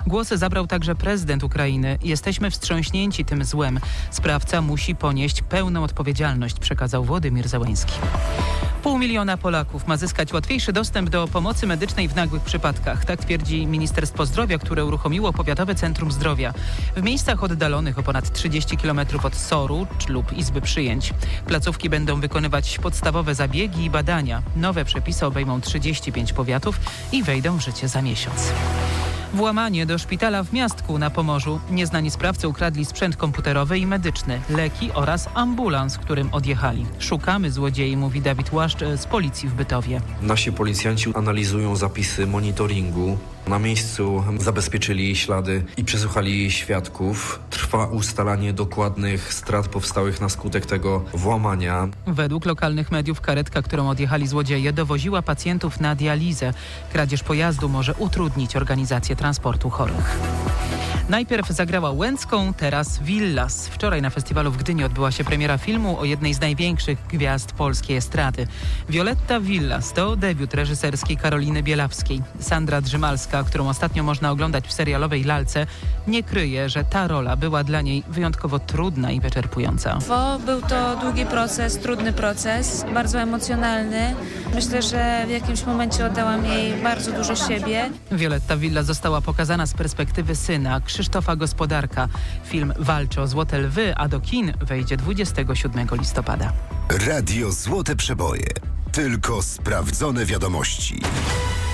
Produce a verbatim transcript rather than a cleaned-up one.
Głos zabrał także prezydent Ukrainy. Jesteśmy wstrząśnięci tym złem. Sprawca musi ponieść pełną odpowiedzialność, przekazał Władimir Zełenski. Pół miliona Polaków ma zyskać łatwiejszy dostęp do pomocy medycznej w nagłych przypadkach. Tak twierdzi Ministerstwo Zdrowia, które uruchomiło Powiatowe Centrum Zdrowia. W miejscach oddalonych o ponad trzydzieści kilometrów od S O R-u lub izby przyjęć. Placówki będą wykonywać podstawowe zabiegi i badania. Nowe przepisy obejmą trzydzieści pięć powiatów i wejdą w życie za miesiąc. Włamanie do szpitala w Miastku na Pomorzu. Nieznani sprawcy ukradli sprzęt komputerowy i medyczny, leki oraz ambulans, którym odjechali. Szukamy złodziei, mówi Dawid Łaszcz z policji w Bytowie. Nasi policjanci analizują zapisy monitoringu. Na miejscu zabezpieczyli ślady i przesłuchali świadków. Trwa ustalanie dokładnych strat powstałych na skutek tego włamania. Według lokalnych mediów karetka, którą odjechali złodzieje, dowoziła pacjentów na dializę. Kradzież pojazdu może utrudnić organizację transportu chorych. Najpierw zagrała Łęcką, teraz Villas. Wczoraj na festiwalu w Gdyni odbyła się premiera filmu o jednej z największych gwiazd polskiej estrady. Violetta Villas to debiut reżyserski Karoliny Bielawskiej. Sandra Drzymalska, którą ostatnio można oglądać w serialowej Lalce, nie kryje, że ta rola była dla niej wyjątkowo trudna i wyczerpująca. Bo był to długi proces, trudny proces, bardzo emocjonalny. Myślę, że w jakimś momencie oddałam jej bardzo dużo siebie. Violetta Villas została pokazana z perspektywy syna, Krzysztofa Gospodarka. Film walczy o Złote Lwy, a do kin wejdzie dwudziestego siódmego listopada. Radio Złote Przeboje. Tylko sprawdzone wiadomości.